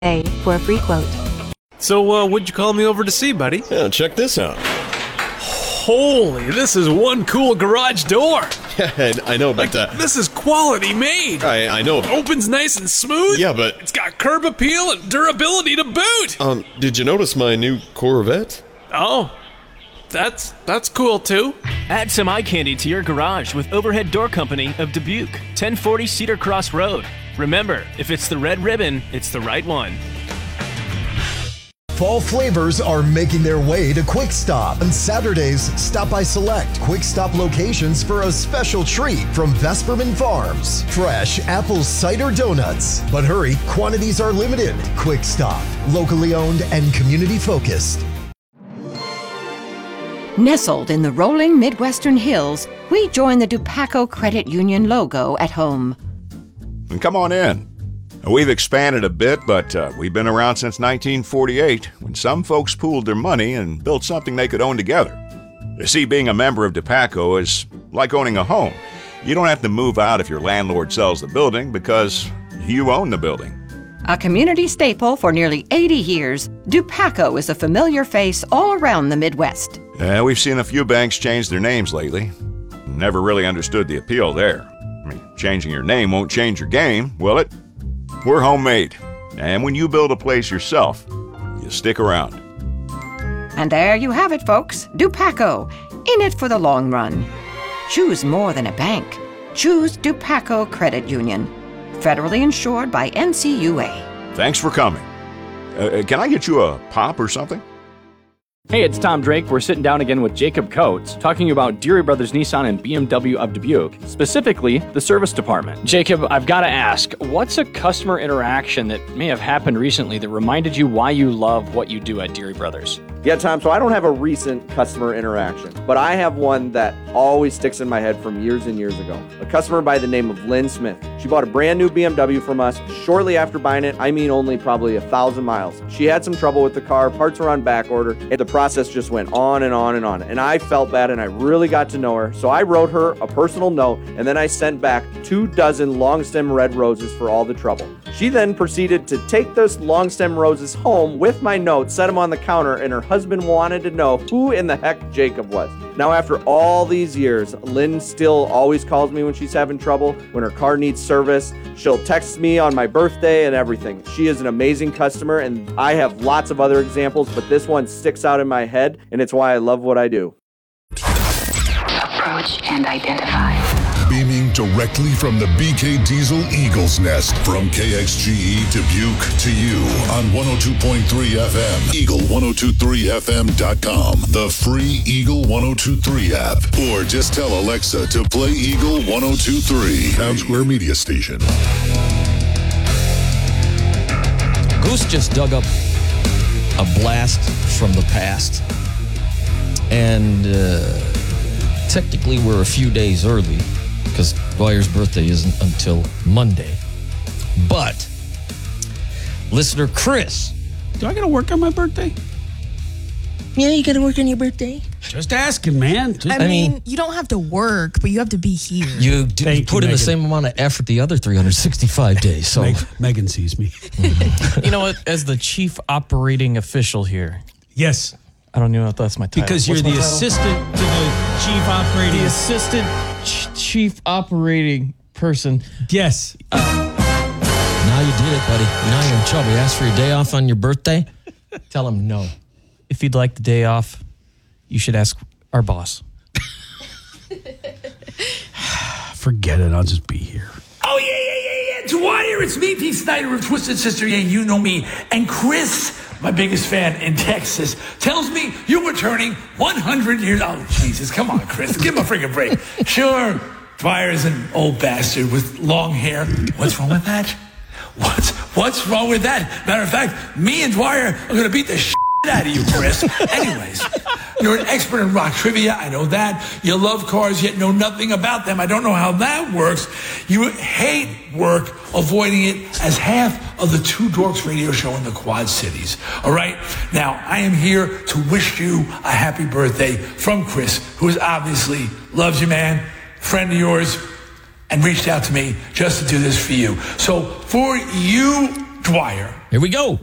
for a free quote. So, what'd you call me over to see, buddy? Yeah, check this out. Holy, this is one cool garage door. Yeah, I know, but... this is quality made. I know. It opens nice and smooth. Yeah, but... It's got curb appeal and durability to boot. Did you notice my new Corvette? Oh, that's cool, too. Add some eye candy to your garage with Overhead Door Company of Dubuque, 1040 Cedar Cross Road. Remember, if it's the red ribbon, it's the right one. Fall flavors are making their way to Quick Stop. On Saturdays, stop by select Quick Stop locations for a special treat from Vesperman Farms. Fresh apple cider donuts. But hurry, quantities are limited. Quick Stop, locally owned and community focused. Nestled in the rolling Midwestern hills, we join the Dupaco Credit Union logo at home. And come on in. We've expanded a bit, but we've been around since 1948, when some folks pooled their money and built something they could own together. You see, being a member of Dupaco is like owning a home. You don't have to move out if your landlord sells the building because you own the building. A community staple for nearly 80 years, Dupaco is a familiar face all around the Midwest. We've seen a few banks change their names lately. Never really understood the appeal there. I mean, changing your name won't change your game, will it? We're homemade, and when you build a place yourself, you stick around. And there you have it, folks. Dupaco, in it for the long run. Choose more than a bank. Choose Dupaco Credit Union. Federally insured by NCUA. Thanks for coming. Can I get you a pop or something? Hey, it's Tom Drake. We're sitting down again with Jacob Coates, talking about Deary Brothers Nissan and BMW of Dubuque, specifically the service department. Jacob, I've got to ask, what's a customer interaction that may have happened recently that reminded you why you love what you do at Deary Brothers? Yeah, Tom, so I don't have a recent customer interaction, but I have one that always sticks in my head from years and years ago. A customer by the name of Lynn Smith. She bought a brand new BMW from us. Shortly after buying it, I mean only probably 1,000 miles. She had some trouble with the car, parts were on back order, and the process just went on and on and on. And I felt bad and I really got to know her. So I wrote her a personal note and then I sent back 24 long stem red roses for all the trouble. She then proceeded to take those long stem roses home with my note, set them on the counter, and her husband wanted to know who in the heck Jacob was. Now, after all these years, Lynn still always calls me when she's having trouble, when her car needs service. She'll text me on my birthday and everything. She is an amazing customer, and I have lots of other examples, but this one sticks out in my head, and it's why I love what I do. Approach and identify. Beaming directly from the BK Diesel Eagle's Nest from KXGE Dubuque to you on 102.3 FM, Eagle1023FM.com, the free Eagle 1023 app, or just tell Alexa to play Eagle 1023, Town Square Media Station. Goose just dug up a blast from the past, and technically we're a few days early, because Dwyer's birthday isn't until Monday. But listener Chris. Do I got to work on my birthday? Yeah, you got to work on your birthday. Just asking, man. I mean, you don't have to work, but you have to be here. You put in the same amount of effort the other 365 days. So Megan sees me. You know what? As the chief operating official here. Yes. I don't know if that's my title. Because you're the assistant to the chief operating. The assistant chief operating person. Yes. Now you did it, buddy. Now you're in trouble. You asked for your day off on your birthday? Tell him no. If you'd like the day off, you should ask our boss. Forget it. I'll just be here. Oh, yeah. Dwyer, it's me, Pete Snyder of Twisted Sister. Yeah, you know me. And Chris, my biggest fan in Texas, tells me you were turning 100 years old. Oh, Jesus, come on, Chris. Give him a freaking break. Sure, Dwyer's an old bastard with long hair. What's wrong with that? What's wrong with that? Matter of fact, me and Dwyer are going to beat the shit out of you, Chris. Anyways, you're an expert in rock trivia. I know that. You love cars, yet know nothing about them. I don't know how that works. You hate work, avoiding it as half of the Two Dorks radio show in the Quad Cities. All right? Now, I am here to wish you a happy birthday from Chris, who is obviously loves you, man, friend of yours, and reached out to me just to do this for you. So for you, Dwyer. Here we go.